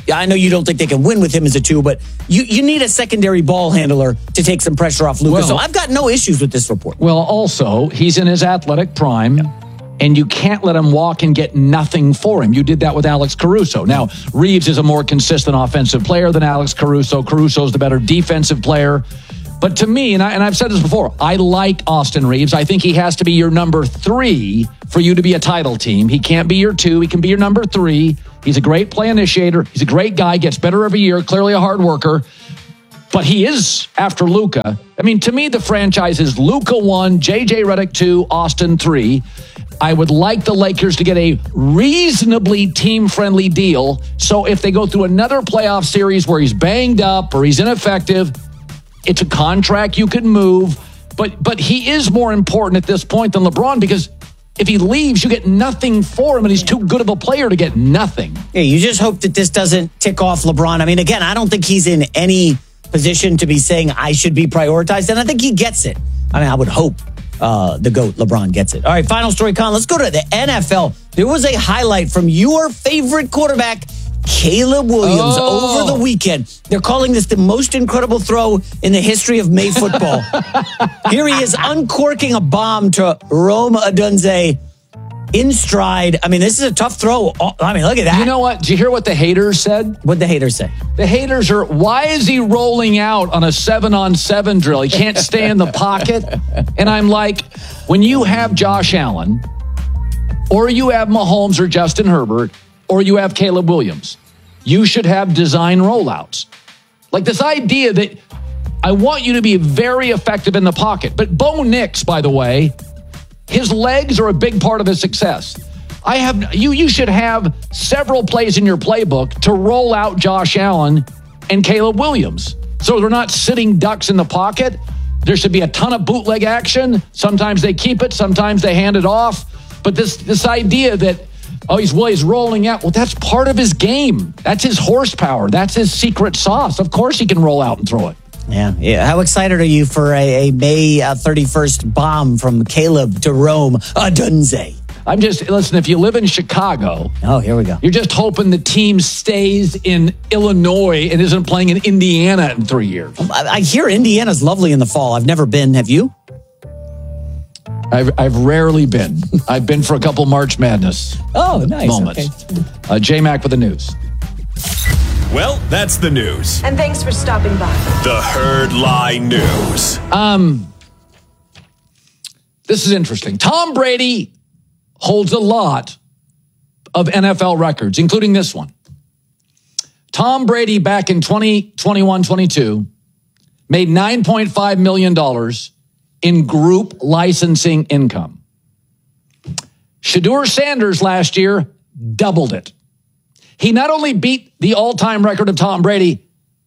I know you don't think they can win with him as a two, but you, you need a secondary ball handler to take some pressure off Luka. Well, so I've got no issues with this report. Well, also, he's in his athletic prime, and you can't let him walk and get nothing for him. You did that with Alex Caruso. Now, Reeves is a more consistent offensive player than Alex Caruso. Caruso's the better defensive player. But to me, and, I, and I've said this before, I like Austin Reeves. I think he has to be your number three for you to be a title team. He can't be your two. He can be your number three. He's a great play initiator. He's a great guy, gets better every year, clearly a hard worker. But he is after Luka. I mean, to me, the franchise is Luka one, J J Redick two, Austin three. I would like the Lakers to get a reasonably team-friendly deal. So if they go through another playoff series where he's banged up or he's ineffective, it's a contract you can move. But but he is more important at this point than LeBron, because if he leaves, you get nothing for him, and he's too good of a player to get nothing. Yeah, you just hope that this doesn't tick off LeBron. I mean, again, I don't think he's in any position to be saying I should be prioritized, and I think he gets it. I mean, I would hope uh, the GOAT, LeBron, gets it. All right, final story, Con. Let's go to the N F L. There was a highlight from your favorite quarterback, Caleb Williams, oh. over the weekend. They're calling this the most incredible throw in the history of May football. Here he is uncorking a bomb to Rome Odunze in stride. I mean, this is a tough throw. I mean, look at that. You know what? Did you hear what the haters said? What'd the haters say? The haters are, why is he rolling out on a seven-on-seven drill? He can't stay in the pocket. And I'm like, when you have Josh Allen, or you have Mahomes or Justin Herbert, or you have Caleb Williams, you should have design rollouts. Like this idea that I want you to be very effective in the pocket. But Bo Nix, by the way, his legs are a big part of his success. I have you you should have several plays in your playbook to roll out Josh Allen and Caleb Williams. So they're not sitting ducks in the pocket. There should be a ton of bootleg action. Sometimes they keep it, sometimes they hand it off. But this this idea that Oh, he's well, he's rolling out. Well, that's part of his game. That's his horsepower. That's his secret sauce. Of course he can roll out and throw it. Yeah. yeah. How excited are you for a, a May uh, thirty-first bomb from Caleb to Rome Odunze? I'm just, listen, if you live in Chicago. Oh, here we go. You're just hoping the team stays in Illinois and isn't playing in Indiana in three years. I, I hear Indiana's lovely in the fall. I've never been. Have you? I've, I've rarely been. I've been for a couple March Madness oh, nice. moments. Okay. Uh, J-Mac with the news. Well, that's the news. And thanks for stopping by. The Herd Lie News. Um, this is interesting. Tom Brady holds a lot of N F L records, including this one. Tom Brady back in twenty twenty-one twenty-two made nine point five million dollars in group licensing income. Shedeur Sanders last year doubled it. He not only beat the all-time record of Tom Brady,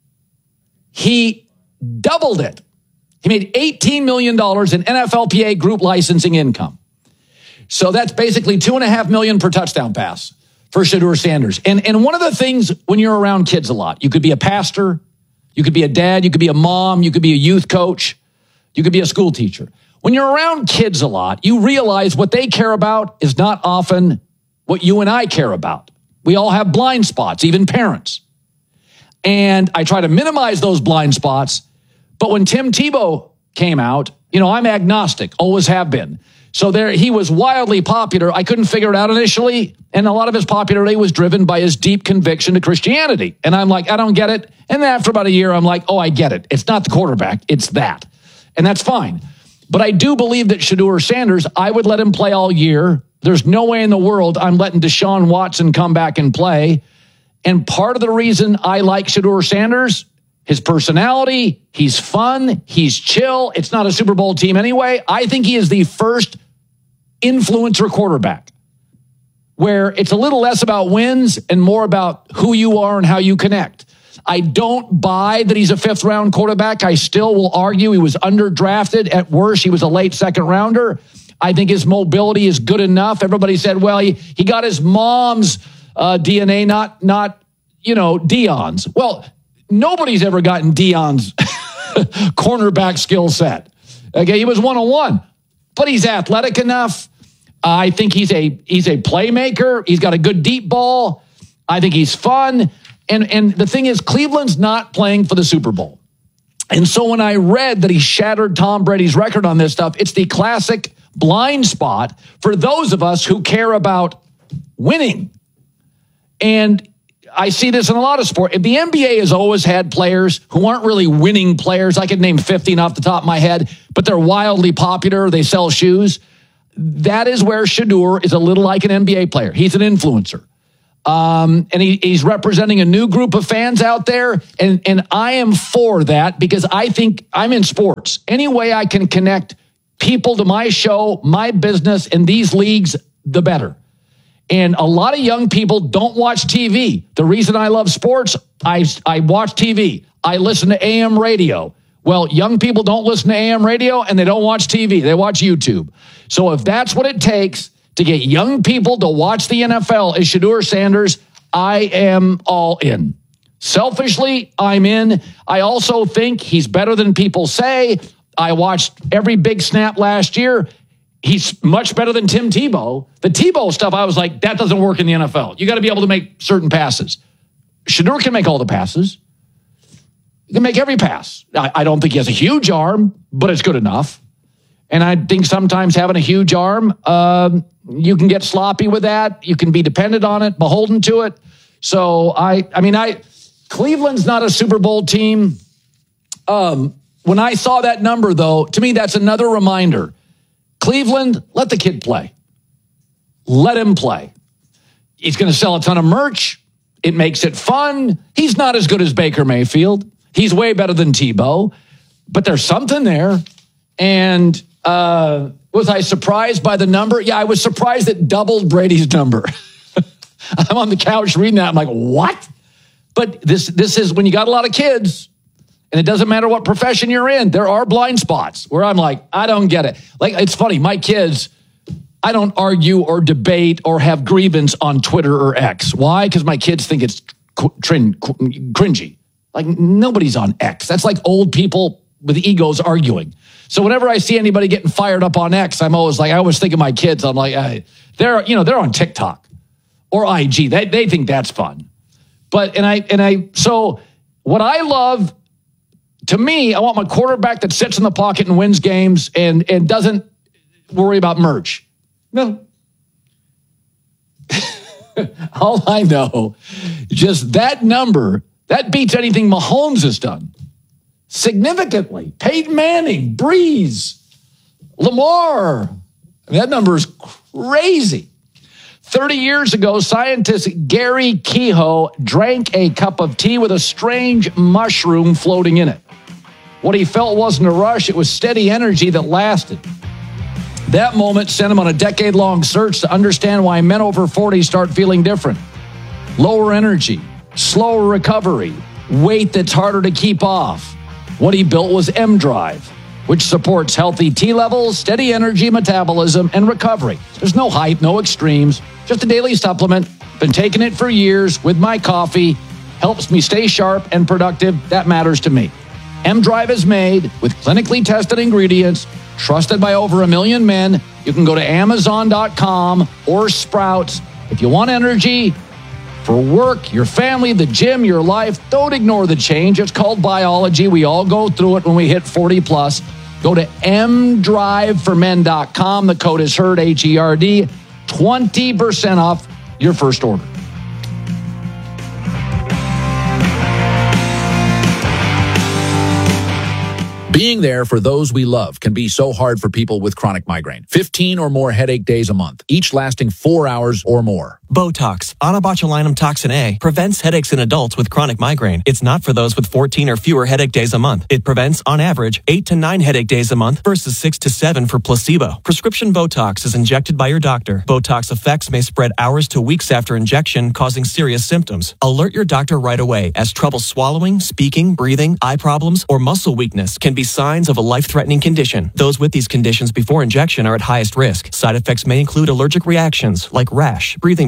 he doubled it. He made eighteen million dollars in N F L P A group licensing income. So that's basically two and a half million per touchdown pass for Shedeur Sanders. And, and one of the things when you're around kids a lot, you could be a pastor, you could be a dad, you could be a mom, you could be a youth coach, you could be a school teacher. When you're around kids a lot, you realize what they care about is not often what you and I care about. We all have blind spots, even parents. And I try to minimize those blind spots. But when Tim Tebow came out, you know, I'm agnostic, always have been. So there, he was wildly popular. I couldn't figure it out initially. And a lot of his popularity was driven by his deep conviction to Christianity. And I'm like, I don't get it. And then after about a year, I'm like, oh, I get it. It's not the quarterback. It's that. And that's fine. But I do believe that Shedeur Sanders, I would let him play all year. There's no way in the world I'm letting Deshaun Watson come back and play. And part of the reason I like Shedeur Sanders, his personality, he's fun, he's chill. It's not a Super Bowl team anyway. I think he is the first influencer quarterback where it's a little less about wins and more about who you are and how you connect. I don't buy that he's a fifth round quarterback. I still will argue he was underdrafted. At worst, he was a late second rounder. I think his mobility is good enough. Everybody said, well, he, he got his mom's uh, D N A, not, not, you know, Dion's. Well, nobody's ever gotten Dion's cornerback skill set. Okay, he was one-on-one, but he's athletic enough. Uh, I think he's a he's a playmaker. He's got a good deep ball. I think he's fun. And, and the thing is, Cleveland's not playing for the Super Bowl. And so when I read that he shattered Tom Brady's record on this stuff, it's the classic blind spot for those of us who care about winning. And I see this in a lot of sport. The N B A has always had players who aren't really winning players. I could name fifteen off the top of my head, but they're wildly popular. They sell shoes. That is where Shedeur is a little like an N B A player. He's an influencer. Um, and he, he's representing a new group of fans out there. And, and I am for that because I think I'm in sports. Any way I can connect people to my show, my business, and these leagues, the better. And a lot of young people don't watch T V. The reason I love sports, I, I watch T V. I listen to A M radio. Well, young people don't listen to A M radio and they don't watch T V. They watch YouTube. So if that's what it takes to get young people to watch the N F L is Shedeur Sanders, I am all in. Selfishly, I'm in. I also think he's better than people say. I watched every big snap last year. He's much better than Tim Tebow. The Tebow stuff, I was like, that doesn't work in the N F L. You got to be able to make certain passes. Shedeur can make all the passes. He can make every pass. I, I don't think he has a huge arm, but it's good enough. And I think sometimes having a huge arm, um, you can get sloppy with that. You can be dependent on it, beholden to it. So I, I mean, I, Cleveland's not a Super Bowl team. Um, when I saw that number, though, to me, that's another reminder. Cleveland, let the kid play. Let him play. He's going to sell a ton of merch. It makes it fun. He's not as good as Baker Mayfield. He's way better than Tebow, but there's something there. And uh, was I surprised by the number? Yeah, I was surprised it doubled Brady's number. I'm on the couch reading that. I'm like, what? But this this is when you got a lot of kids, and it doesn't matter what profession you're in, there are blind spots where I'm like, I don't get it. Like, it's funny. My kids, I don't argue or debate or have grievance on Twitter or X. Why? Because my kids think it's cr- cringy. Like, nobody's on X. That's like old people with egos arguing. So whenever I see anybody getting fired up on X, I'm always like, I always think of my kids. I'm like, hey, they're, you know, they're on TikTok or I G. They they think that's fun. But, and I, and I, so what I love, to me, I want my quarterback that sits in the pocket and wins games and, and doesn't worry about merch. No. All I know, just that number, that beats anything Mahomes has done. Significantly. Peyton Manning, Breeze, Lamar. I mean, that number is crazy. thirty years ago, scientist Gary Kehoe drank a cup of tea with a strange mushroom floating in it. What he felt wasn't a rush, it was steady energy that lasted. That moment sent him on a decade-long search to understand why men over forty start feeling different. Lower energy, slower recovery, weight that's harder to keep off. What he built was M Drive, which supports healthy T levels, steady energy, metabolism, and recovery. There's no hype, no extremes, just a daily supplement. Been taking it for years with my coffee. Helps me stay sharp and productive. That matters to me. M Drive is made with clinically tested ingredients, trusted by over a million men. You can go to amazon dot com or Sprouts. If you want energy for work, your family, the gym, your life, don't ignore the change. It's called biology. We all go through it when we hit forty plus. Go to m drive for men dot com. The code is HERD, H E R D. twenty percent off your first order. Being there for those we love can be so hard for people with chronic migraine. fifteen or more headache days a month, each lasting four hours or more. Botox, onabotulinum toxin A, prevents headaches in adults with chronic migraine. It's not for those with fourteen or fewer headache days a month. It prevents, on average, eight to nine headache days a month versus six to seven for placebo. Prescription Botox is injected by your doctor. Botox effects may spread hours to weeks after injection, causing serious symptoms. Alert your doctor right away, as trouble swallowing, speaking, breathing, eye problems, or muscle weakness can be signs of a life-threatening condition. Those with these conditions before injection are at highest risk. Side effects may include allergic reactions like rash, breathing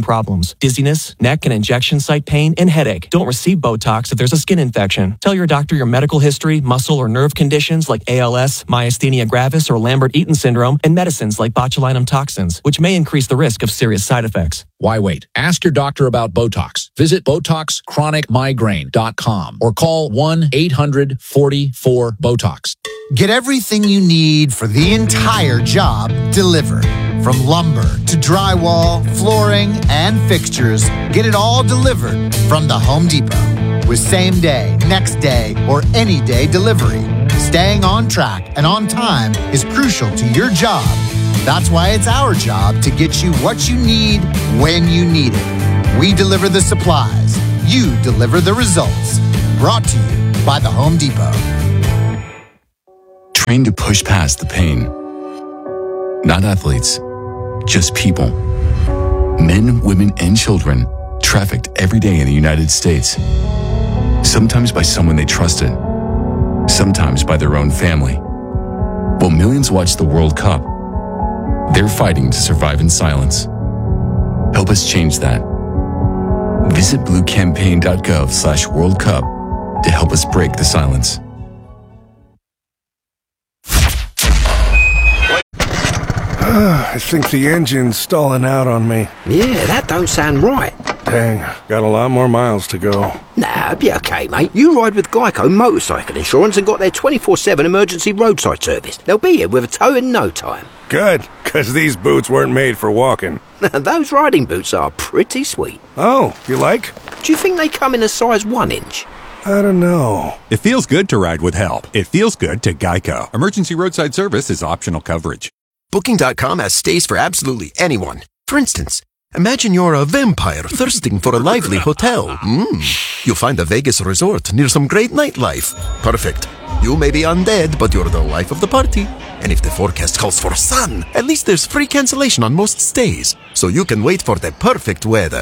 problems: dizziness, neck and injection site pain, and headache. Don't receive Botox if there's a skin infection. Tell your doctor your medical history, muscle or nerve conditions like A L S, myasthenia gravis, or Lambert-Eaton syndrome, and medicines like botulinum toxins, which may increase the risk of serious side effects. Why wait? Ask your doctor about Botox. Visit Botox Chronic Migraine dot com or call one eight hundred forty-four BOTOX. Get everything you need for the entire job delivered. From lumber to drywall, flooring, and fixtures, get it all delivered from the Home Depot. With same day, next day, or any day delivery, staying on track and on time is crucial to your job. That's why it's our job to get you what you need when you need it. We deliver the supplies. You deliver the results. Brought to you by the Home Depot. Trained to push past the pain. Not athletes, just people. Men, women, and children trafficked every day in the United States. Sometimes by someone they trusted. Sometimes by their own family. While millions watch the World Cup, they're fighting to survive in silence. Help us change that. Visit blue campaign dot gov slash World Cup to help us break the silence. I think the engine's stalling out on me. Yeah, that don't sound right. Dang, got a lot more miles to go. Nah, be okay, mate. You ride with Geico Motorcycle Insurance and got their twenty-four seven emergency roadside service. They'll be here with a tow in no time. Good, because these boots weren't made for walking. Those riding boots are pretty sweet. Oh, you like? Do you think they come in a size one inch? I don't know. It feels good to ride with help. It feels good to Geico. Emergency roadside service is optional coverage. Booking dot com has stays for absolutely anyone. For instance, imagine you're a vampire thirsting for a lively hotel. Mm. You'll find a Vegas resort near some great nightlife. Perfect. You may be undead, but you're the life of the party. And if the forecast calls for sun, at least there's free cancellation on most stays, so you can wait for the perfect weather.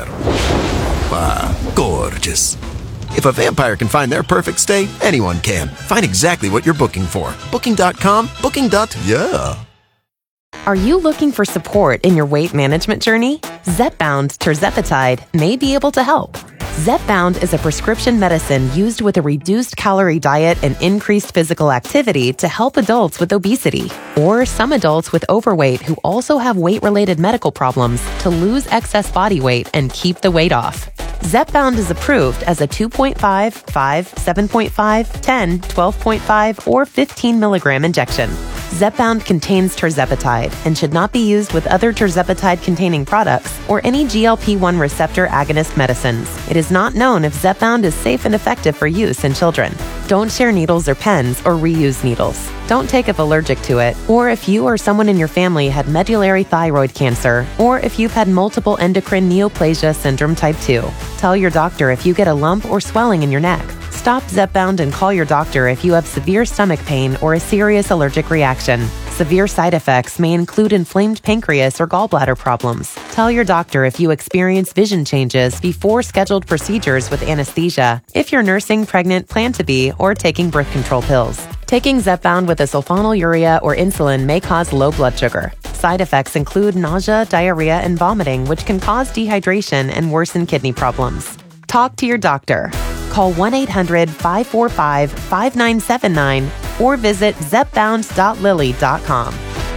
Ah, gorgeous. If a vampire can find their perfect stay, anyone can. Find exactly what you're booking for. Booking dot com, booking. Yeah. Are you looking for support in your weight management journey? Zepbound tirzepatide may be able to help. Zepbound is a prescription medicine used with a reduced calorie diet and increased physical activity to help adults with obesity or some adults with overweight who also have weight-related medical problems to lose excess body weight and keep the weight off. Zepbound is approved as a two point five, five, seven point five, ten, twelve point five, or fifteen milligram injection. Zepbound contains tirzepatide and should not be used with other tirzepatide-containing products or any G L P one receptor agonist medicines. It is not known if Zepbound is safe and effective for use in children. Don't share needles or pens or reuse needles. Don't take if allergic to it, or if you or someone in your family had medullary thyroid cancer, or if you've had multiple endocrine neoplasia syndrome type two. Tell your doctor if you get a lump or swelling in your neck. Stop Zepbound and call your doctor if you have severe stomach pain or a serious allergic reaction. Severe side effects may include inflamed pancreas or gallbladder problems. Tell your doctor if you experience vision changes before scheduled procedures with anesthesia, if you're nursing, pregnant, plan to be, or taking birth control pills. Taking Zepbound with a sulfonylurea or insulin may cause low blood sugar. Side effects include nausea, diarrhea, and vomiting, which can cause dehydration and worsen kidney problems. Talk to your doctor. Call one eight hundred, five four five, five nine seven nine or visit zepbound dot lilly dot com.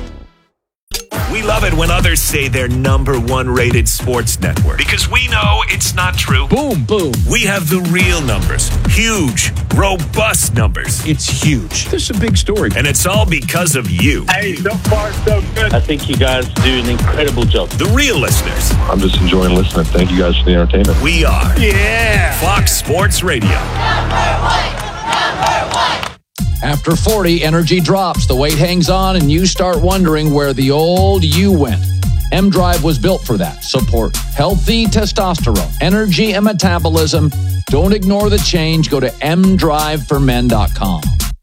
We love it when others say they're number one rated sports network because we know it's not true. Boom, boom. We have the real numbers. Huge, robust numbers. It's huge. This is a big story. And it's all because of you. Hey, so far so good. I think you guys do an incredible job. The real listeners. I'm just enjoying listening. Thank you guys for the entertainment. We are. Yeah. Fox Sports Radio. Number one. Number one. After forty, energy drops, the weight hangs on, and you start wondering where the old you went. M-Drive was built for that. Support healthy testosterone, energy, and metabolism. Don't ignore the change. Go to m drive for men dot com.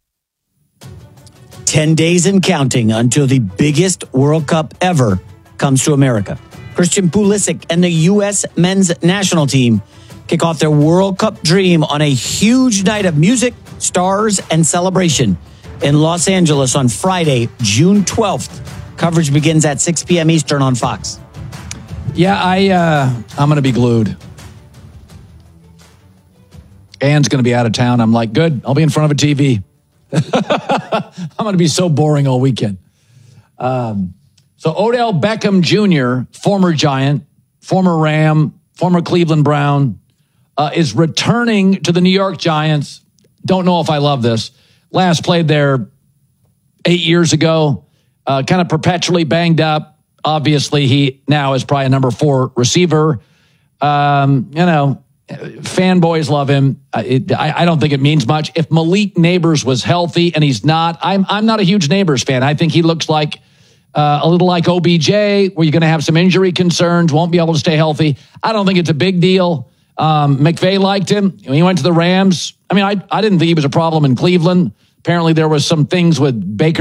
Ten days and counting until the biggest World Cup ever comes to America. Christian Pulisic and the U S men's national team kick off their World Cup dream on a huge night of music, stars, and celebration in Los Angeles on Friday, June twelfth. Coverage begins at six p.m. Eastern on Fox. Yeah, I, uh, I'm going to be glued. Ann's going to be out of town. I'm like, good. I'll be in front of a T V. I'm going to be so boring all weekend. Um, so Odell Beckham Junior, former Giant, former Ram, former Cleveland Brown, uh, is returning to the New York Giants. Don't know if I love this. Last played there eight years ago, uh, kind of perpetually banged up. Obviously, he now is probably a number four receiver. Um, you know, fanboys love him. Uh, it, I, I don't think it means much. If Malik Neighbors was healthy and he's not, I'm I'm not a huge Neighbors fan. I think he looks like uh, a little like O B J, where you're going to have some injury concerns, won't be able to stay healthy. I don't think it's a big deal. Um, McVay liked him. When he went to the Rams, I mean, I, I didn't think he was a problem in Cleveland. Apparently, there was some things with Baker